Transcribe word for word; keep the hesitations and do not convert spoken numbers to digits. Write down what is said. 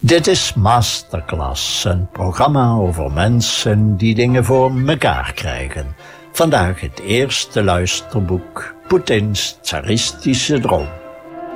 Dit is Masterclass, een programma over mensen die dingen voor mekaar krijgen. Vandaag het eerste luisterboek, Poetins Tsaristische Droom.